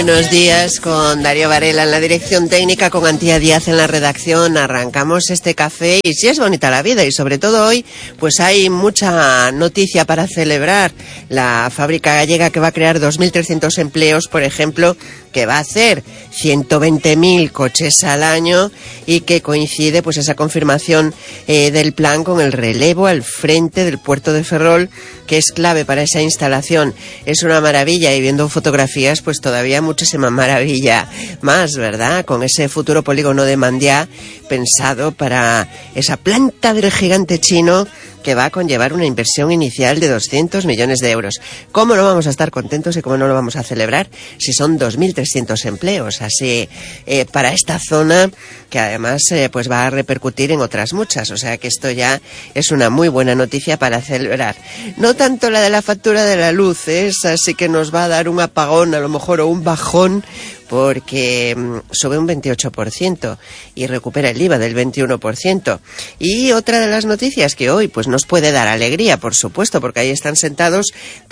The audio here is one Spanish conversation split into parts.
Buenos días, con Darío Varela en la dirección técnica, con Antía Díaz en la redacción. Arrancamos este café y sí es bonita la vida, y sobre todo hoy pues hay mucha noticia para celebrar. La fábrica gallega que va a crear 2.300 empleos, por ejemplo, que va a hacer 120.000 coches al año, y que coincide pues esa confirmación del plan con el relevo al frente del puerto de Ferrol, que es clave para esa instalación. Es una maravilla, y viendo fotografías pues todavía muchísima maravilla más, ¿verdad? Con ese futuro polígono de Mandiá pensado para esa planta del gigante chino, que va a conllevar una inversión inicial de 200 millones de euros. ¿Cómo no vamos a estar contentos y cómo no lo vamos a celebrar si son 2.300 empleos? Así, para esta zona, que además pues va a repercutir en otras muchas. O sea que esto ya es una muy buena noticia para celebrar. No tanto la de la factura de la luz, esa sí que nos va a dar un apagón, a lo mejor, o un bajón, porque sube un 28% y recupera el IVA del 21%. Y otra de las noticias que hoy pues nos puede dar alegría, por supuesto, porque ahí están sentados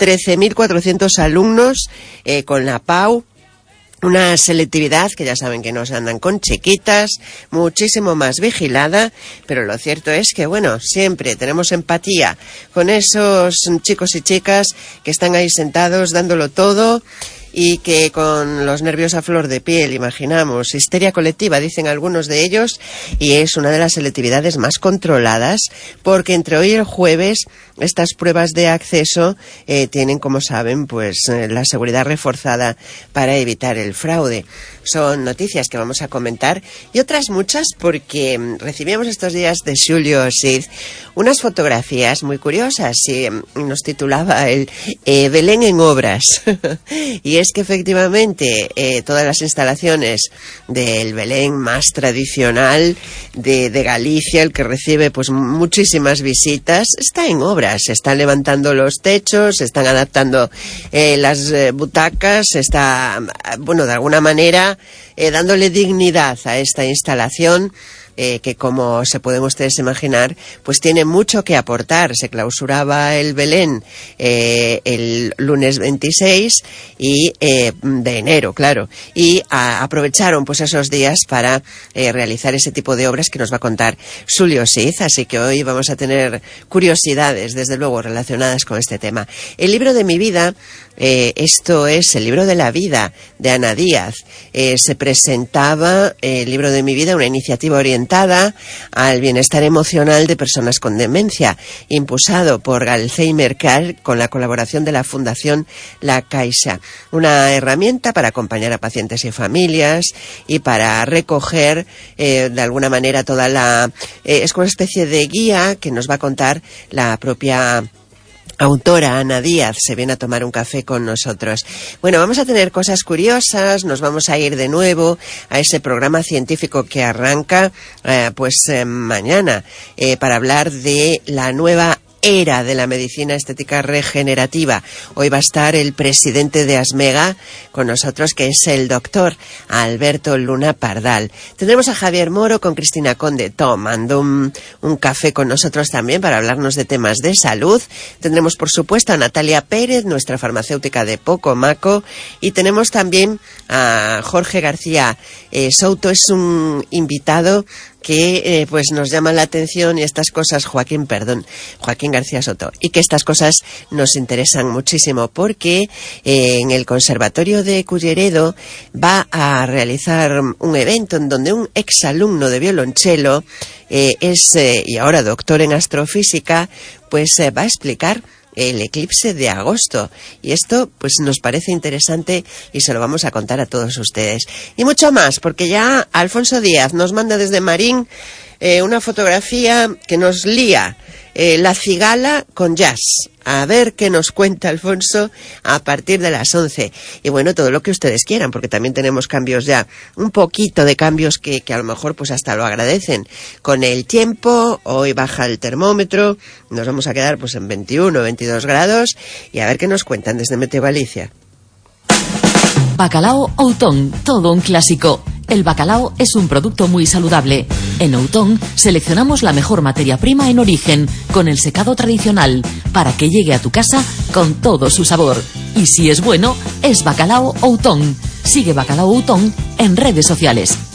13.400 alumnos con la PAU. Una selectividad que ya saben que no se andan con chiquitas, muchísimo más vigilada, pero lo cierto es que, bueno, siempre tenemos empatía con esos chicos y chicas que están ahí sentados dándolo todo, y que con los nervios a flor de piel, imaginamos, histeria colectiva, dicen algunos de ellos, y es una de las selectividades más controladas, porque entre hoy y el jueves estas pruebas de acceso tienen, como saben, pues la seguridad reforzada para evitar el fraude. Son noticias que vamos a comentar, y otras muchas, porque recibíamos estos días de Xulio Cid unas fotografías muy curiosas, y nos titulaba el Belén en obras. Y es que efectivamente todas las instalaciones del Belén más tradicional de Galicia, el que recibe pues muchísimas visitas, está en obras. Se están levantando los techos, se están adaptando las butacas, se está, bueno, de alguna manera dándole dignidad a esta instalación, que, como se pueden ustedes imaginar, pues tiene mucho que aportar. Se clausuraba el Belén el lunes 26 de enero, claro, y aprovecharon pues esos días para realizar ese tipo de obras que nos va a contar Xulio Cid. Así que hoy vamos a tener curiosidades, desde luego, relacionadas con este tema. El libro de mi vida, esto es el libro de la vida de Ana Díaz. Se presentaba el libro de mi vida, una iniciativa orientada al bienestar emocional de personas con demencia, impulsado por Alzheimer Care con la colaboración de la Fundación La Caixa. Una herramienta para acompañar a pacientes y familias, y para recoger de alguna manera toda la... es una especie de guía que nos va a contar la propia autora Ana Díaz. Se viene a tomar un café con nosotros. Bueno, vamos a tener cosas curiosas, nos vamos a ir de nuevo a ese programa científico que arranca mañana, para hablar de la nueva era de la medicina estética regenerativa. Hoy va a estar el presidente de ASMEGA con nosotros, que es el doctor Alberto Luna Pardal. Tendremos a Javier Moro con Cristina Conde tomando un café con nosotros también, para hablarnos de temas de salud. Tendremos, por supuesto, a Natalia Pérez, nuestra farmacéutica de Pocomaco, y tenemos también a Jorge García Souto. Es un invitado que pues nos llama la atención, y estas cosas, Joaquín García Soto, y que estas cosas nos interesan muchísimo, porque en el Conservatorio de Culleredo va a realizar un evento en donde un exalumno de violonchelo y ahora doctor en astrofísica, pues va a explicar el eclipse de agosto, y esto pues nos parece interesante y se lo vamos a contar a todos ustedes. Y mucho más, porque ya Alfonso Díaz nos manda desde Marín una fotografía que nos lía la cigala con jazz. A ver qué nos cuenta Alfonso a partir de las 11. Y bueno, todo lo que ustedes quieran, porque también tenemos cambios ya, un poquito de cambios que a lo mejor pues hasta lo agradecen. Con el tiempo, hoy baja el termómetro, nos vamos a quedar pues en 21, 22 grados, y a ver qué nos cuentan desde Meteo Galicia. Bacalao Outón, todo un clásico. El bacalao es un producto muy saludable. En Outón seleccionamos la mejor materia prima en origen, con el secado tradicional, para que llegue a tu casa con todo su sabor. Y si es bueno, es Bacalao Outón. Sigue Bacalao Utón en redes sociales.